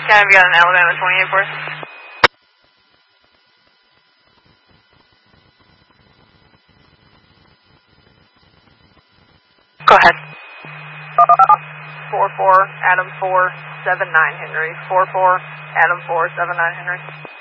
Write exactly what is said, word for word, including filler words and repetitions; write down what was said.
Yeah, I've got an Alabama twenty-eight for us. Go ahead. four four, Adam four, seven nine Henry. four four, Adam four, seven nine Henry.